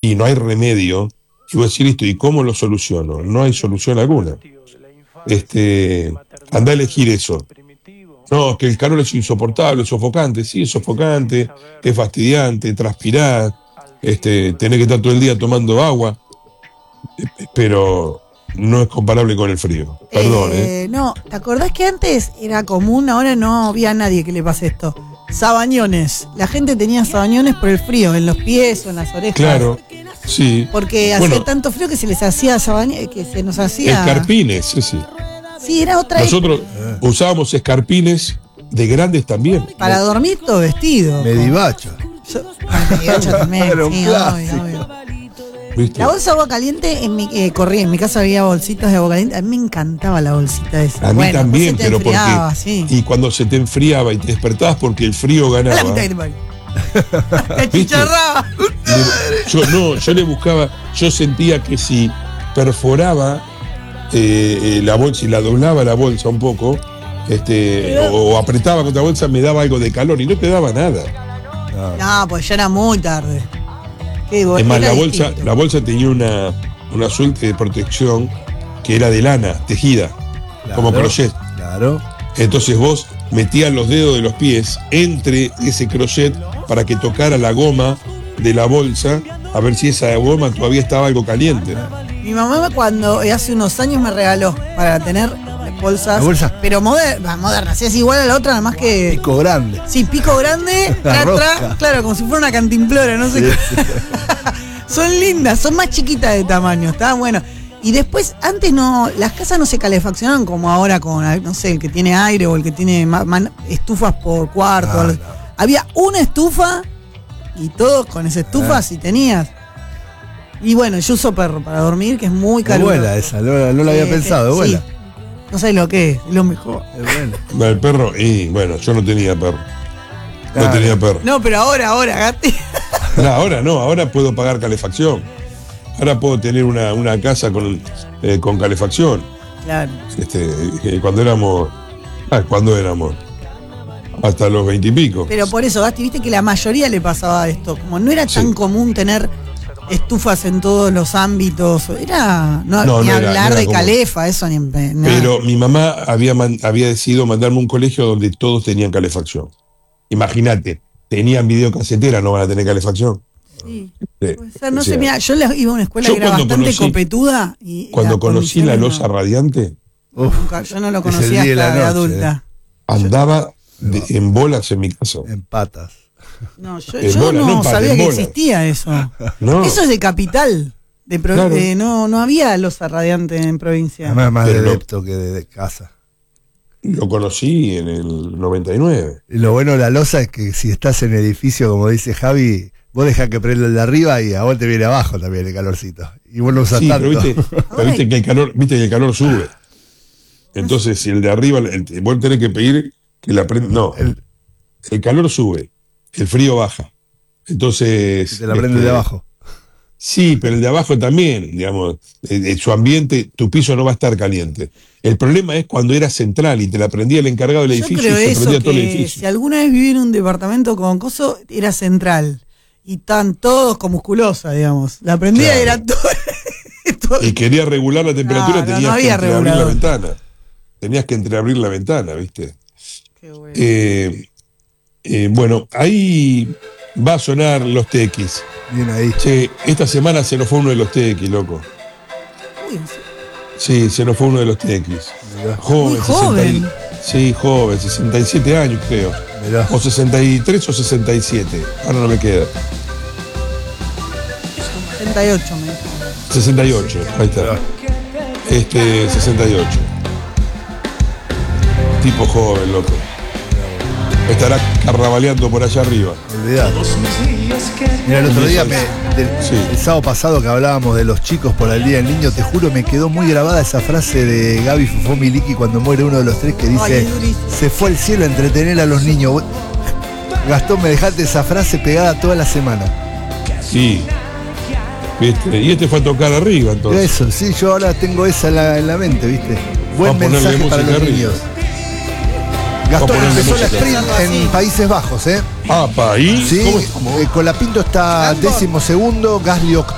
y no hay remedio, y vos decís, listo, ¿y cómo lo soluciono? No hay solución alguna. Andá a elegir eso. No, que el calor es insoportable, es sofocante. Sí, es sofocante, es fastidiante, transpirar, tenés que estar todo el día tomando agua, pero no es comparable con el frío. Perdón, No, ¿te acordás que antes era común, ahora no había nadie que le pase esto? Sabañones. La gente tenía sabañones por el frío, en los pies o en las orejas. Claro, sí. Porque hacía tanto frío que se les hacía que se nos hacía. Escarpines, sí. Sí, era otra. Nosotros usábamos escarpines de grandes también. Para dormir todo vestido. Medivacho. Medivacho también, sí, obvio. ¿Viste? La bolsa de agua caliente, en mi casa había bolsitas de agua caliente. A mí me encantaba la bolsita esa. A mí también, pero enfriaba, porque. Sí. Y cuando se te enfriaba y te despertabas porque el frío ganaba. Te chicharraba. Yo le buscaba, yo sentía que si perforaba la bolsa y la doblaba la bolsa un poco, o apretaba contra la bolsa, me daba algo de calor y no te daba nada. No, pues ya era muy tarde. Es más, la bolsa tenía una suerte de protección que era de lana, tejida, como crochet. Claro. Entonces vos metías los dedos de los pies entre ese crochet para que tocara la goma de la bolsa, a ver si esa goma todavía estaba algo caliente. Mi mamá cuando hace unos años me regaló para tener bolsas, pero modernas, sí, es igual a la otra, nada más que... Pico grande. Sí, pico grande, claro, como si fuera una cantimplora, no sé qué. Son lindas, son más chiquitas de tamaño, estaban buenas. Y después, antes las casas no se calefaccionaban como ahora con, no sé, el que tiene aire o el que tiene estufas por cuarto. Había una estufa y todos con esa estufa si tenías. Y bueno, yo uso perro para dormir, que es muy caluroso. Es buena esa, no la había pensado, es buena. Sí. No sé lo que es lo mejor. Es buena. El perro, y bueno, yo no tenía perro. No tenía perro. No, pero ahora, Gati. No, ahora puedo pagar calefacción. Ahora puedo tener una casa con calefacción. Claro. Cuando éramos hasta los 20 y pico. Pero por eso, Gasti, viste que la mayoría le pasaba esto. Como no era tan común tener estufas en todos los ámbitos, ni hablar de calefa, eso ni nada. Pero mi mamá había decidido mandarme a un colegio donde todos tenían calefacción. Imagínate, tenían videocasetera, no van a tener calefacción. Sí. Puede ser, no sé, mira, yo iba a una escuela que era bastante copetuda. Cuando conocí la losa radiante, yo no lo conocía hasta de adulta. Andaba en bolas en mi casa. En patas. No, yo no sabía que existía eso. No. Eso es de capital. Claro. No había losa radiante en provincia. Además, más de depto que de casa. Lo conocí en el 99. Y lo bueno de la losa es que si estás en edificio, como dice Javi, vos dejás que prenda el de arriba y a vos te viene abajo también el calorcito. Y vos no usás tanto. Pero viste que el calor sube. Entonces, si el de arriba, vos tenés que pedir que la prenda. No, el calor sube, el frío baja. Entonces. Te la prende el de abajo. Sí, pero el de abajo también, digamos, su ambiente, tu piso no va a estar caliente. El problema es cuando era central y te la prendía el encargado del edificio y se prendía todo el edificio. Si alguna vez viví en un departamento con coso, era central. Y están todos con musculosa, digamos. La prendía y era todo. Y quería regular la temperatura, tenías que entreabrir la ventana. Tenías que entreabrir la ventana, ¿viste? Qué bueno. Bueno, ahí va a sonar los TX. Bien ahí. Che, esta semana se nos fue uno de los TX, loco. Sí, se nos fue uno de los TX. Joven. Muy joven. Sí, joven, 67 años creo. Mirá. O 63 o 67. Ahora no me queda. 68 me dijo. 68, ahí está. 68. Tipo joven, loco. Estará carnavaleando por allá arriba. Olvidate. Mira, el otro día, el sábado pasado que hablábamos de los chicos por el Día del Niño, te juro, me quedó muy grabada esa frase de Gaby Fofó Miliki cuando muere uno de los tres que dice: se fue al cielo a entretener a los niños. Gastón, me dejaste esa frase pegada toda la semana. Sí. ¿Viste? Y fue a tocar arriba, entonces. Eso, sí, yo ahora tengo esa en la mente, ¿viste? Buen mensaje para los niños. Gastón empezó la sprint en Países Bajos, ¿eh? ¿País? Sí, Colapinto está 12º, Gasly